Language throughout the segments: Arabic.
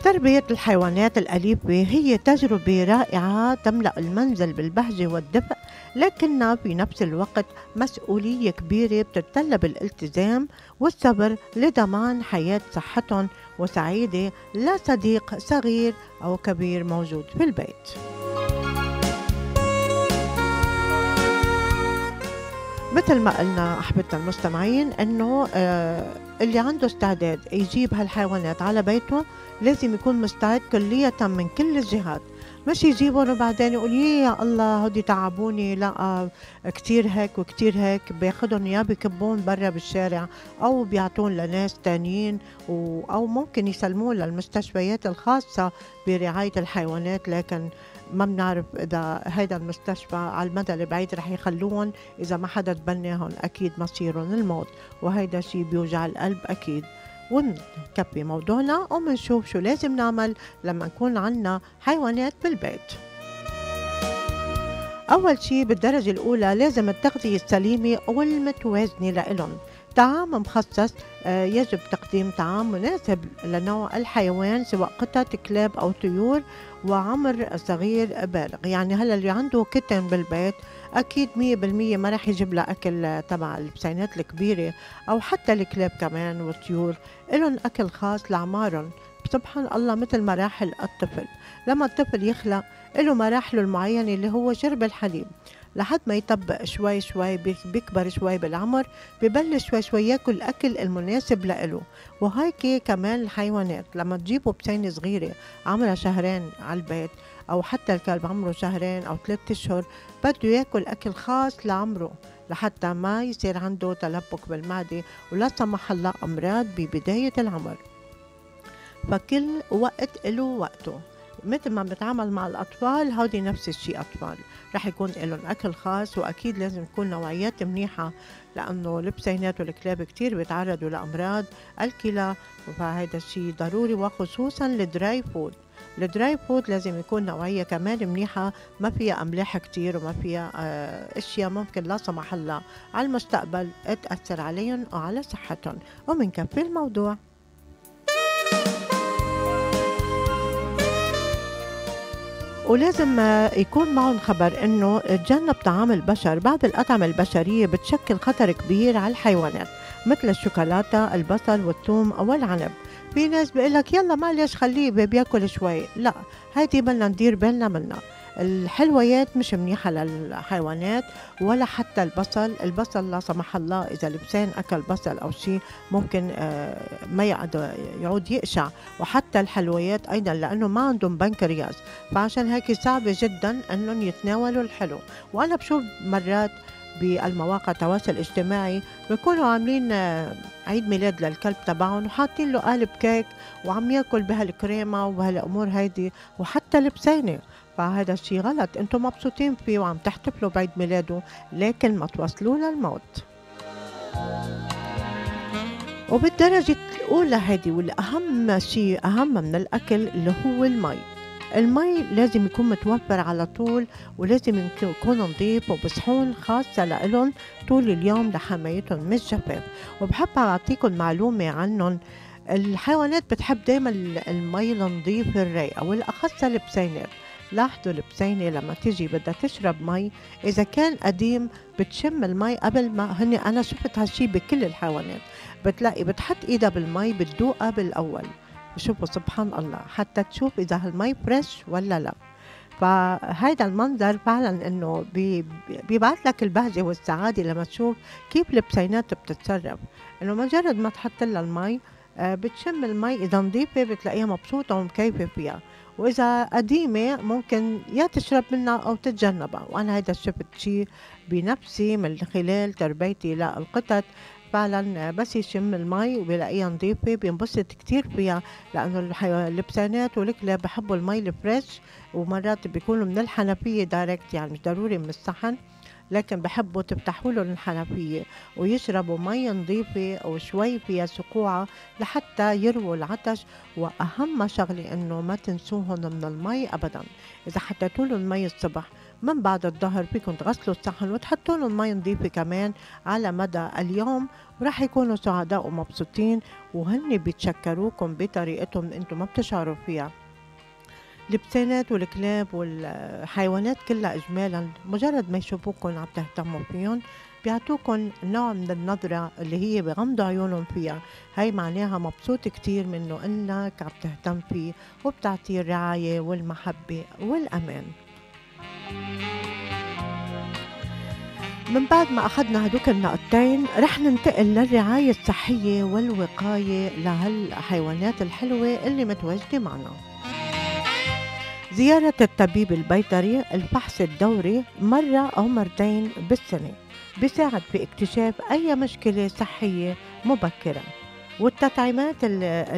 تربية الحيوانات الأليفة هي تجربة رائعة تملأ المنزل بالبهجة والدفء، لكنها في نفس الوقت مسؤولية كبيرة بتتطلب الالتزام والصبر لضمان حياة صحتهم وسعيدة لا صديق صغير أو كبير موجود في البيت. مثل ما قلنا أحبتنا المستمعين إنه اللي عنده استعداد يجيب هالحيوانات على بيته لازم يكون مستعد كلية من كل الجهات، مش يجيبهم وبعدين يقول يا الله هودي تعبوني، لا كتير هيك وكتير هيك، بياخدهم يا بكبون برا بالشارع أو بيعطون لناس تانيين أو ممكن يسلمون للمستشفيات الخاصة برعاية الحيوانات، لكن ما بنعرف إذا هيدا المستشفى على المدى البعيد رح يخلوهم إذا ما حدا تبناهم أكيد مصيرهم الموت، وهيدا شي بيوجع القلب أكيد. ونكفي موضوعنا ومنشوف شو لازم نعمل لما نكون عنا حيوانات بالبيت. أول شي بالدرجة الأولى لازم التغذية السليمة والمتوازنة لإلهم. طعام مخصص، يجب تقديم طعام مناسب لنوع الحيوان سواء قطط كلاب أو طيور وعمر صغير بالغ. يعني هلا اللي عنده كتن بالبيت أكيد 100% ما رح يجيب له أكل تبع البسينات الكبيرة، أو حتى الكلاب كمان والطيور إلهم أكل خاص لعمارهم. سبحان الله مثل مراحل الطفل، لما الطفل يخلق له مراحله المعينة اللي هو شرب الحليب لحد ما يطبق شوي شوي بيكبر شوي بالعمر، ببلش شوي شوي ياكل الأكل المناسب لإله. وهيك كمان الحيوانات لما تجيبوا بسينة صغيرة عمرها شهرين على البيت، أو حتى الكلب عمره شهرين أو 3 أشهر، بده ياكل أكل خاص لعمره لحتى ما يصير عنده تلبك بالمعدة ولا سمح الله أمراض ببداية العمر. فكل وقت له وقته، مثل ما بنتعامل مع الأطفال هودي نفس الشيء أطفال رح يكون لهم أكل خاص، وأكيد لازم تكون نوعيات منيحة لأنه البسينات والكلاب كتير بيتعرضوا لأمراض الكلى، فهذا الشيء ضروري. وخصوصا الدراي فود، الدراي فود لازم يكون نوعية كمان منيحة ما فيها أملاح كتير وما فيها أشياء ممكن لا سمح الله على المستقبل تأثر عليهم وعلى صحتهم. ومنكفي الموضوع. ولازم يكون معهم خبر انه تجنب طعام البشر. بعض الأطعمة البشرية بتشكل خطر كبير على الحيوانات مثل الشوكولاتة، البصل والثوم او العنب. في ناس بيقولك يلا معلش خليه بياكل شوي، لا هيدي بدنا ندير بالنا منها. الحلويات مش منيحة للحيوانات ولا حتى البصل لا سمح الله إذا البسان أكل بصل أو شيء ممكن ما يعود يقشع، وحتى الحلويات أيضا لأنه ما عندهم بنكرياس، فعشان هيك صعب جدا أنهم يتناولوا الحلو. وأنا بشوف مرات بالمواقع التواصل الاجتماعي بيكونوا عاملين عيد ميلاد للكلب تبعهم وحاطين له قالب كيك وعم ياكل بهالكريمة وبهالأمور هيدي وحتى البسينة، فهذا الشيء غلط. انتم مبسوطين فيه وعم تحتفلوا بعيد ميلاده، لكن ما توصلوا للموت. وبالدرجة الأولى هذه والأهم شيء أهم من الأكل اللي هو المي. المي لازم يكون متوفر على طول، ولازم يكون نظيف وبصحون خاصة لهم طول اليوم لحمايتهم من الجفاف. وبحب أعطيكم معلومة عنهم. الحيوانات بتحب دايما المي النظيف الرايقة، والأخص البسينات. لاحظوا البسينة لما تيجي بدها تشرب مي إذا كان قديم بتشم المي قبل ما أنا شفت هالشي بكل الحيوانات، بتلاقي بتحط إيدها بالمي بتدوقها بالأول. شوفوا سبحان الله حتى تشوف إذا هالمي فريش ولا لا. فهيدا المنظر فعلا إنه بيبعث لك البهجة والسعادة لما تشوف كيف البسينات بتتصرف، إنه مجرد ما تحط لها المي بتشم المي، إذا نظيفة بتلاقيها مبسوطة ومكيفة فيها، وإذا قديمة ممكن يا تشرب منها أو تتجنبها. وأنا هيدا شفت شي بنفسي من خلال تربيتي للقطط، فعلا بس يشم المي وبلاقيها نظيفة بينبسط كتير فيها، لأنه البسانات والكلاب بحبوا المي الفريش، ومرات بيكونوا من الحنفية دايركت يعني مش ضروري من الصحن، لكن بحبوا تفتحوا لهم الحنفية ويشربوا مي نظيفة وشوي فيها سقوعة لحتى يرووا العطش. وأهم شغلة إنه ما تنسوهم من المي أبدا. إذا حطيتوا لهم مي الصبح من بعد الظهر فيكم تغسلوا الصحن وتحطوا لهم مي نظيفة كمان على مدى اليوم، وراح يكونوا سعداء ومبسوطين، وهن بيتشكروكم بطريقتهم انتم ما بتشعروا فيها. البسانات والكلاب والحيوانات كلها إجمالا مجرد ما يشوفوكن عم تهتموا فيهم بيعطوكن نوع من النظرة اللي هي بغمضوا عيونهم فيها، هاي معناها مبسوط كتير منه إنك عم تهتم فيه وبتعطيه الرعاية والمحبة والأمان. من بعد ما أخذنا هدوك النقطتين رح ننتقل للرعاية الصحية والوقاية لهالحيوانات الحلوة اللي متواجدة معنا. زيارة الطبيب البيطري، الفحص الدوري مرة أو مرتين بالسنة بيساعد في اكتشاف أي مشكلة صحية مبكرة، والتطعيمات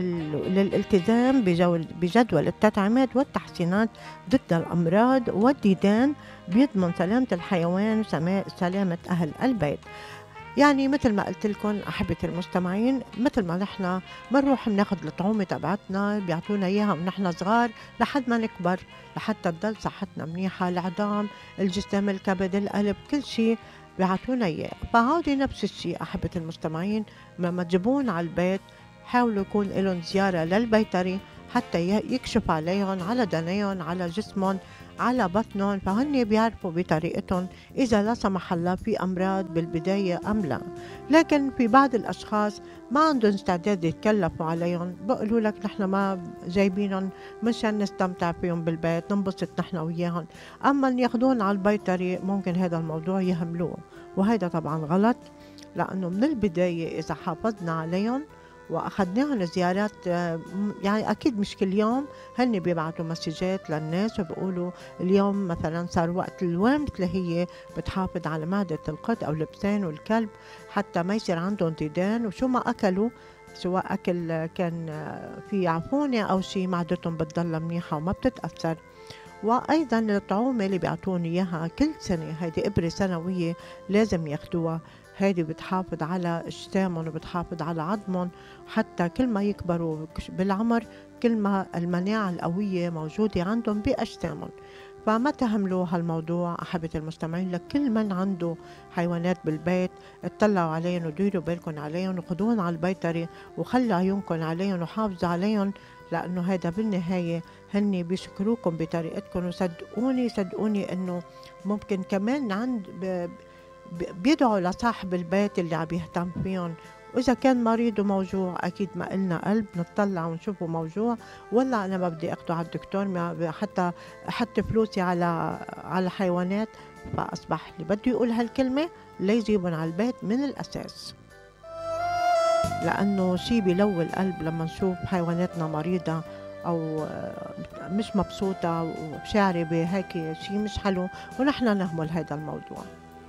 للالتزام بجدول التطعيمات والتحسينات ضد الأمراض والديدان بيضمن سلامة الحيوان وسلامة أهل البيت. يعني مثل ما قلت لكم أحبتي المستمعين، مثل ما نحن بنروح بناخد الطعومة تبعتنا بيعطونا إياها ونحن صغار لحد ما نكبر لحتى تضل صحتنا منيحة، العظام، الجسم، الكبد، القلب، كل شيء بيعطونا إياه. فهودي نفس الشيء أحبتي المستمعين، لما تجيبون على البيت حاولوا يكون لهم زيارة للبيطري حتى يكشف عليهم، على دنيهم، على جسمهم، على بطنهم، فهن بيعرفوا بطريقتهم إذا لا سمح الله في أمراض بالبداية أم لا. لكن في بعض الأشخاص ما عندهم استعداد يتكلفوا عليهم، بقولوا لك نحن ما جايبينهم مشان نستمتع فيهم بالبيت ننبسط نحن وياهم، أما ياخدون على البيطري ممكن هذا الموضوع يهملوه، وهذا طبعا غلط، لأنه من البداية إذا حافظنا عليهم وأخذناهم زيارات، يعني أكيد مش كل يوم هن بيبعتوا مسجات للناس وبيقولوا اليوم مثلا صار وقت الوامت اللي هي بتحافظ على معدة القط أو اللبسان والكلب حتى ما يصير عندهم ديدان، وشو ما أكلوا سواء أكل كان في عفونة أو شيء معدتهم بتضل منيحة وما بتتأثر. وأيضا الطعومة اللي بيعطوني إياها كل سنة، هيدي إبرة سنوية لازم ياخدوها، هيدي بتحافظ على اجسامهم وبتحافظ على عظمهم، حتى كل ما يكبروا بالعمر كل ما المناعة القوية موجودة عندهم بأجسامهم. فما تهملوا هالموضوع أحبة المستمعين، لكل من عنده حيوانات بالبيت اطلعوا عليهم وديروا بالكم عليهم وخدوهم على البيطري وخلوا عيونكم عليهم وحافظوا عليهم، لأنه هذا بالنهاية هني بيشكروكم بطريقتكم. وصدقوني صدقوني إنه ممكن كمان بيدعوا لصاحب البيت اللي عم يهتم فيهم، وإذا كان مريض وموجوع أكيد ما إلنا قلب نطلع ونشوفه موجوع، ولا أنا ما بدي أخده على الدكتور ما حتى أحط فلوسي على حيوانات، فأصبح اللي بده يقول هالكلمة ليجيبون على البيت من الأساس، لأنه شي بيلوي القلب لما نشوف حيواناتنا مريضة أو مش مبسوطة وشعري بهيك شي مش حلو ونحن نهمل هذا الموضوع.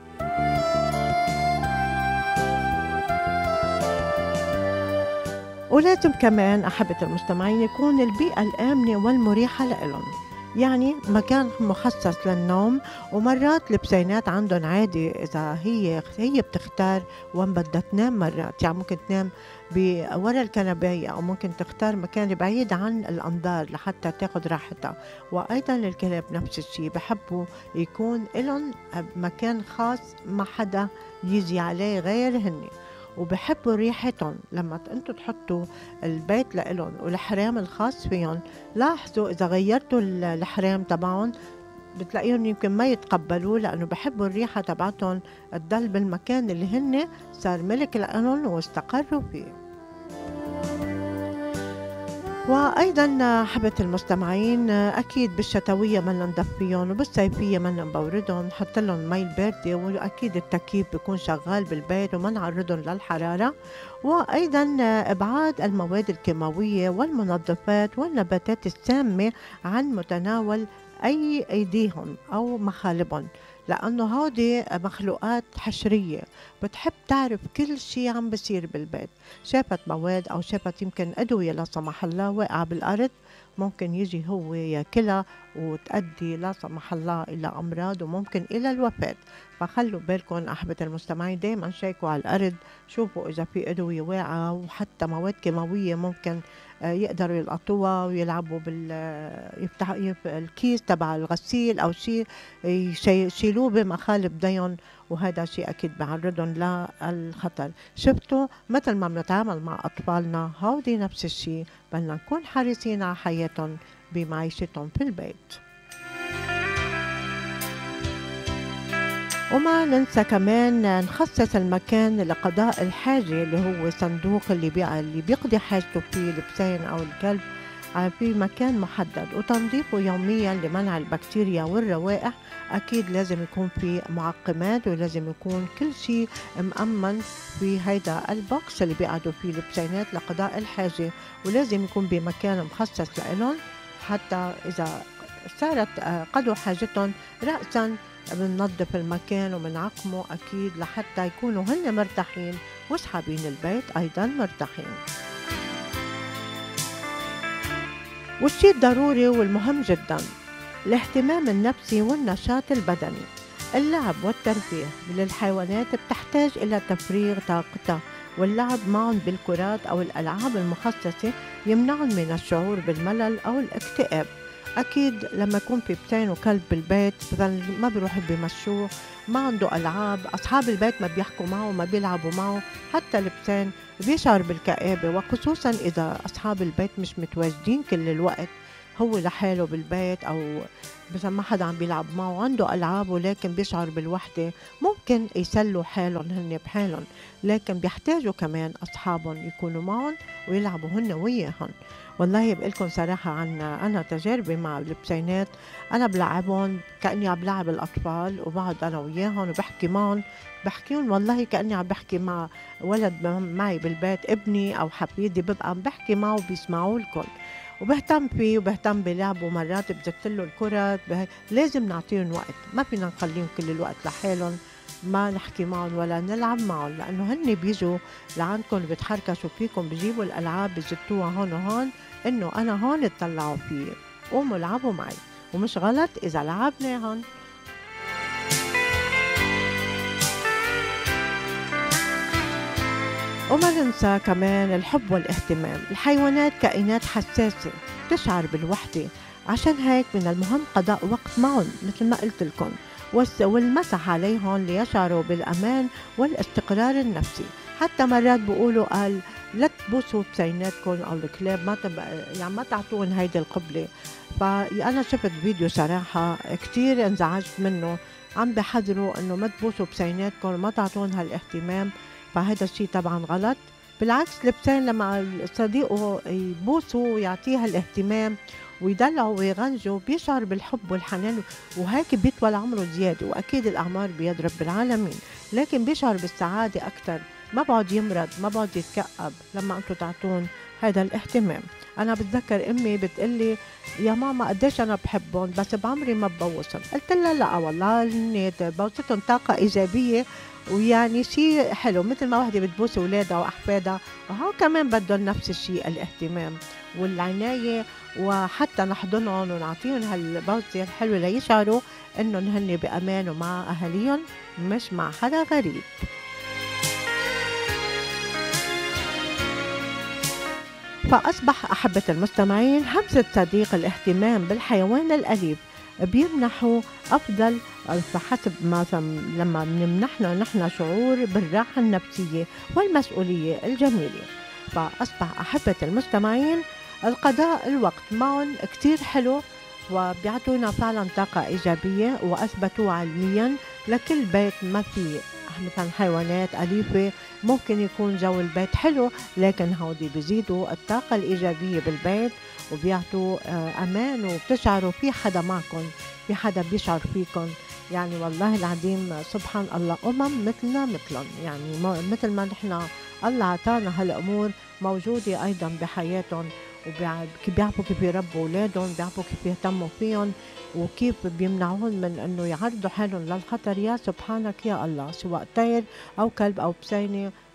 ولازم كمان أحبة المستمعين يكون البيئة الآمنة والمريحة لإلهم، يعني مكان مخصص للنوم، ومرات البسينات عندهم عادي إذا هي بتختار وين بدها تنام، مرات يعني ممكن تنام ورا الكنباية أو ممكن تختار مكان بعيد عن الأنظار لحتى تاخد راحتها. وأيضا الكلاب نفس الشيء بحبوا يكون لهم مكان خاص ما حدا يجي عليه غير هن، وبحبوا ريحتهم. لما انتوا تحطوا البيت لإلهم والحرام الخاص فيهم، لاحظوا إذا غيرتوا الحرام تبعهم بتلاقيهم يمكن ما يتقبلوه، لأنه بحبوا الريحة تبعتهم تضل بالمكان اللي هن صار ملك لإلهم واستقروا فيه. وأيضا حبة المستمعين أكيد بالشتوية بدنا ندفيهم وبالصيفية بدنا نبوردهم، نحط لهم مي باردة، وأكيد التكييف بيكون شغال بالبيت وما نعرضهم للحرارة. وأيضا إبعاد المواد الكيماوية والمنظفات والنباتات السامة عن متناول أي أيديهم أو مخالبهم، لأنه هودي مخلوقات حشرية بتحب تعرف كل شي عم بصير بالبيت، شافت مواد أو شافت يمكن أدوية لا سمح الله واقعة بالأرض ممكن يجي هو ياكلها وتؤدي لا سمح الله إلى أمراض وممكن إلى الوفاة. فخلوا بالكم أحبة المستمعين، دايما شيكوا على الأرض، شوفوا إذا في أدوية واقعة وحتى مواد كيماوية ممكن يقدروا يلقطوها ويلعبوا يفتحوا الكيس تبع الغسيل أو شيء يشيلوه بمخالب ديون، وهذا شيء أكيد بيعرضهم للخطر. شفتوا مثل ما بنتعامل مع أطفالنا هودي نفس الشيء، بدنا نكون حريصين على حياتهم بمعيشتهم في البيت. وما ننسى كمان نخصص المكان لقضاء الحاجة اللي هو صندوق اللي بيقضي حاجته فيه البسين أو الكلب في مكان محدد، وتنظيفه يوميا لمنع البكتيريا والروائح. أكيد لازم يكون في معقمات ولازم يكون كل شيء مأمن في هيدا البوكس اللي بيقعدوا فيه البسينات لقضاء الحاجة، ولازم يكون بمكان مخصص لإلهم حتى إذا صارت قضوا حاجتهم رأسا بننظف المكان وبنعقمه أكيد لحتى يكونوا هن مرتاحين وأصحابين البيت أيضا مرتاحين. والشيء الضروري والمهم جدا الاهتمام النفسي والنشاط البدني. اللعب والترفيه للحيوانات بتحتاج إلى تفريغ طاقتها، واللعب معهم بالكرات أو الألعاب المخصصة يمنعهم من الشعور بالملل أو الاكتئاب. أكيد لما يكون في بسين وكلب بالبيت ما بيروحوا بيمشوه، ما عنده ألعاب، أصحاب البيت ما بيحكوا معه ما بيلعبوا معه، حتى البسين بيشعر بالكآبة، وخصوصا إذا أصحاب البيت مش متواجدين كل الوقت، هو لحاله بالبيت أو مثلا ما حدا عم بيلعب معه، عنده ألعاب ولكن بيشعر بالوحدة. ممكن يسلوا حالهم هن بحالهم، لكن بيحتاجوا كمان أصحابهم يكونوا معهم ويلعبوا هن وياهم. والله بقلكم صراحة عن أنا تجاربي مع البسينات، أنا بلعبهم كأني عم بلعب الأطفال، وبقعد أنا وياهم وبحكي معهم، بحكيهم والله كأني عم بحكي مع ولد معي بالبيت، ابني أو حفيدي، ببقى عم بحكي معه وبيسمعوا لكم، وبهتم فيه وبهتم بلعبه. مرات بزتله الكرة، لازم نعطيهم وقت، ما فينا نخليهم كل الوقت لحالهم ما نحكي معهم ولا نلعب معهم، لأنه هن بيجوا لعندكم بتحركشوا فيكم، بيجيبوا الألعاب بيزتوها هون وهون، إنه أنا هون اطلعوا فيي، قوموا العبوا معي، ومش غلط إذا لعبناهم. وما ننسى كمان الحب والاهتمام. الحيوانات كائنات حساسة تشعر بالوحدة، عشان هيك من المهم قضاء وقت معهم مثل ما قلت لكم، والمسح عليهم ليشعروا بالأمان والاستقرار النفسي. حتى مرات بيقولوا قال لا تبوسوا بسيناتكم أو الكلاب، يعني ما تعطون هيدي القبلة. فأنا شفت فيديو صراحة كتير انزعجت منه، عم بحذروا إنه ما تبوسوا بسيناتكم وما تعطون هالاهتمام، فهذا الشيء طبعا غلط. بالعكس البسين لما صديقه يبوسه ويعطيها الاهتمام ويدلعوا ويغنجوا بيشعر بالحب والحنان، وهيك بيطول عمره زيادة، وأكيد الأعمار بيد رب العالمين، لكن بيشعر بالسعادة أكتر، ما بعد يمرض، ما بعد يتكأب لما أنتوا تعطون هذا الاهتمام. أنا بتذكر أمي بتقلي يا ماما قديش أنا بحبهم بس بعمري ما ببوسهم، قلت لها لا والله بوستهم طاقة إيجابية، ويعني شيء حلو مثل ما وحدة بتبوس أولادها وأحفادها، وهو كمان بدهم نفس الشيء، الاهتمام والعناية، وحتى نحضنهم ونعطيهم هالبوسة الحلوة ليشعروا إنهم هن بأمان ومع أهاليهم مش مع حدا غريب. فأصبح أحبة المستمعين همسة صديق الاهتمام بالحيوان الأليف بيمنحوا أفضل، فحسب ما لما بنمنحنا نحن شعور بالراحة النفسية والمسؤولية الجميلة. فأصبح أحبة المستمعين القضاء الوقت معهم كتير حلو، وبيعطونا فعلا طاقة إيجابية، وأثبتوا علميا لكل بيت ما في مثلا حيوانات أليفة ممكن يكون جو البيت حلو، لكن هودي بيزيدوا الطاقة الإيجابية بالبيت وبيعطوا أمان، وبتشعروا في حدا معكم، في حدا بيشعر فيكم. يعني والله العظيم سبحان الله، مثلنا مثلهم، يعني مثل ما نحن الله عطانا هالأمور موجودة أيضا بحياتهم، وبيعرفوا كيف يربوا أولادهم، بيعرفوا كيف يهتموا فيهم، وكيف بيمنعون من أنه يعرضوا حالهم للخطر. يا سبحانك يا الله، سواء طير أو كلب أو بسينة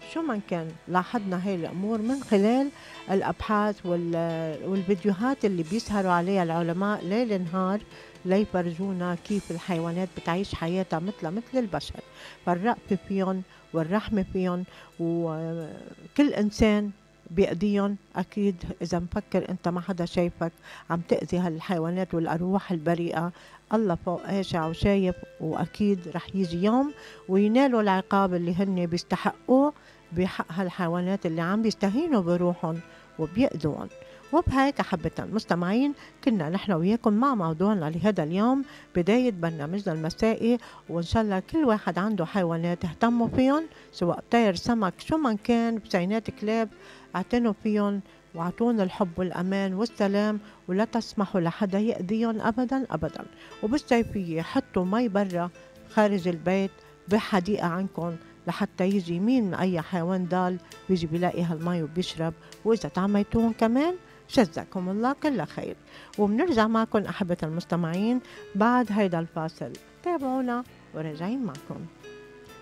شو ما كان لاحظنا هاي الأمور من خلال الأبحاث والفيديوهات اللي بيسهروا عليها العلماء ليل نهار ليفرجونا كيف الحيوانات بتعيش حياتها مثل البشر. فالرأفة فيهم والرحمة فيهم، وكل إنسان بيأذيهم أكيد. إذا مفكر أنت ما حدا شايفك عم تأذي هالحيوانات والأرواح البريئة، الله فوق قاشع وشايف، وأكيد رح يجي يوم وينالوا العقاب اللي هن بيستحقوه بحق هالحيوانات اللي عم بيستهينوا بروحهم وبيأذون. وبهيك أحبة المستمعين كنا نحن وياكم مع موضوعنا لهذا اليوم، بداية برنامجنا المسائي، وإن شاء الله كل واحد عنده حيوانات اهتموا فيهم، سواء طير سمك شو ما كان، بسينات كلاب اعتنوا فيهم واعطون الحب والأمان والسلام، ولا تسمحوا لحدا يأذيهم أبدا أبدا. وبالصيفية حطوا مي برا خارج البيت بحديقة عنكم لحتى يجي مين من أي حيوان ضال بيجي بيلاقي هالمي وبيشرب. وإذا تعميتون كمان جزاكم الله كل خير. وبنرجع معكم أحبة المستمعين بعد هيدا الفاصل، تابعونا وراجعين معكم.